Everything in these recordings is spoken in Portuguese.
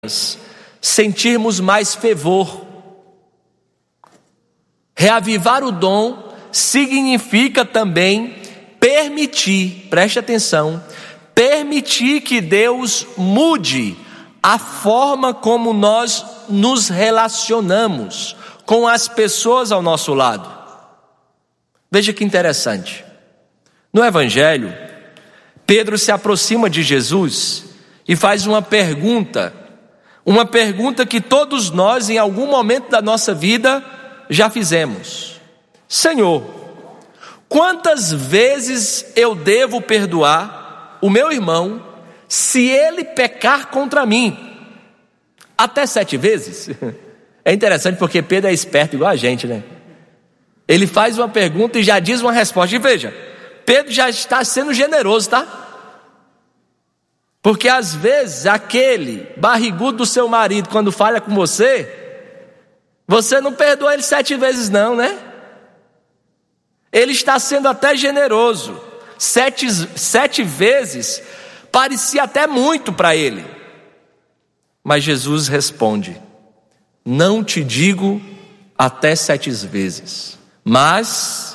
sentirmos mais fervor. Reavivar o dom significa também permitir, preste atenção, permitir que Deus mude a forma como nós nos relacionamos com as pessoas ao nosso lado. Veja que interessante. No Evangelho, Pedro se aproxima de Jesus e faz uma pergunta que todos nós, em algum momento da nossa vida, já fizemos. Senhor, quantas vezes eu devo perdoar o meu irmão se ele pecar contra mim? Até 7 vezes? É interessante porque Pedro é esperto igual a gente, né? Ele faz uma pergunta e já diz uma resposta. E veja, Pedro já está sendo generoso, tá? Porque às vezes aquele barrigudo do seu marido, quando falha com você não perdoa ele 7 vezes não, né? Ele está sendo até generoso. 7 vezes parecia até muito para ele. Mas Jesus responde: não te digo até 7 vezes, mas...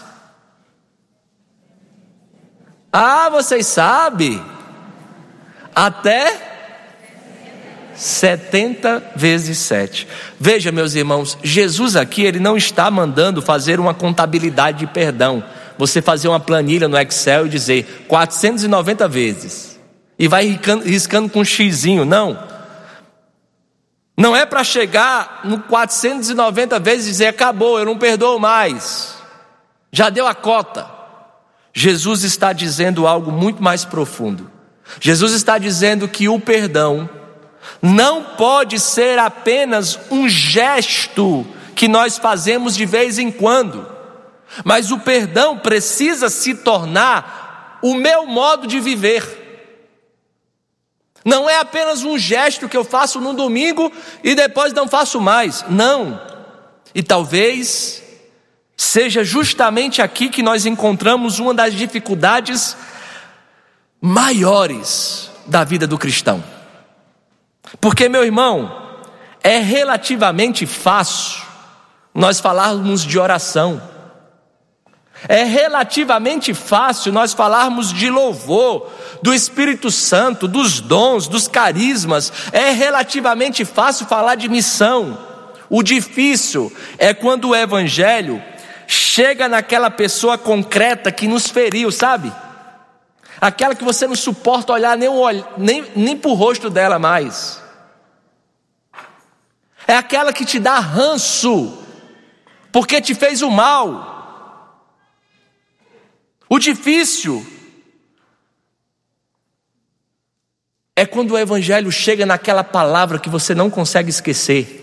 vocês sabem, até 70 vezes 7. Veja, meus irmãos, Jesus aqui, ele não está mandando fazer uma contabilidade de perdão. Você fazer uma planilha no Excel e dizer 490 vezes. E vai riscando com um xizinho, não. Não é para chegar no 490 vezes e dizer acabou, eu não perdoo mais. Já deu a cota. Jesus está dizendo algo muito mais profundo. Jesus está dizendo que o perdão não pode ser apenas um gesto que nós fazemos de vez em quando, mas o perdão precisa se tornar o meu modo de viver. Não é apenas um gesto que eu faço no domingo e depois não faço mais, não. E talvez seja justamente aqui que nós encontramos uma das dificuldades maiores da vida do cristão. Porque, meu irmão, é relativamente fácil nós falarmos de oração. É relativamente fácil nós falarmos de louvor, do Espírito Santo, dos dons, dos carismas. É relativamente fácil falar de missão. O difícil é quando o Evangelho chega naquela pessoa concreta que nos feriu, sabe? Aquela que você não suporta olhar nem para o rosto dela mais. É aquela que te dá ranço, porque te fez o mal. O difícil é quando o Evangelho chega naquela palavra que você não consegue esquecer.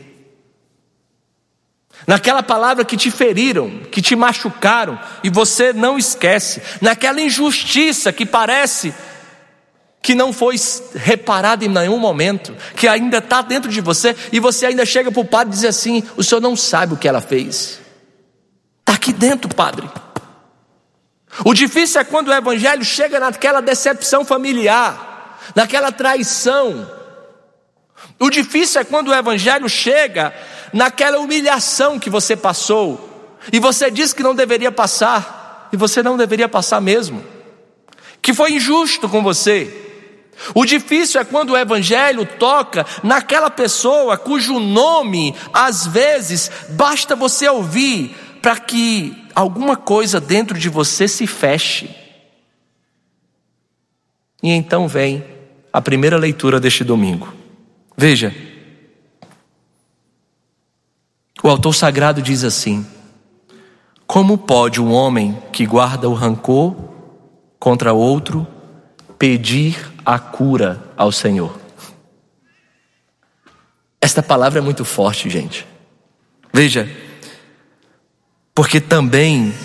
Naquela palavra que te feriram, que te machucaram, e você não esquece. Naquela injustiça que parece que não foi reparada em nenhum momento, que ainda está dentro de você, e você ainda chega para o padre e diz assim: o senhor não sabe o que ela fez. Está aqui dentro, padre. O difícil é quando o Evangelho chega naquela decepção familiar, naquela traição. O difícil é quando o Evangelho chega naquela humilhação que você passou, e você diz que não deveria passar, e você não deveria passar mesmo, que foi injusto com você. O difícil é quando o Evangelho toca naquela pessoa cujo nome, às vezes, basta você ouvir para que alguma coisa dentro de você se feche. E então vem a primeira leitura deste domingo. Veja, o autor sagrado diz assim: como pode um homem que guarda o rancor contra outro pedir a cura ao Senhor? Esta palavra é muito forte, gente. Veja, porque também,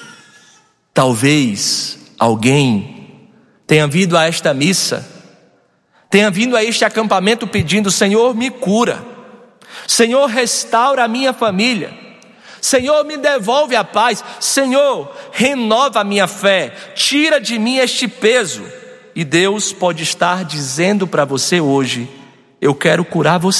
talvez alguém tenha vindo a esta missa, tenha vindo a este acampamento pedindo: Senhor, me cura. Senhor, restaura a minha família. Senhor, me devolve a paz. Senhor, renova a minha fé. Tira de mim este peso. E Deus pode estar dizendo para você hoje eu quero curar você.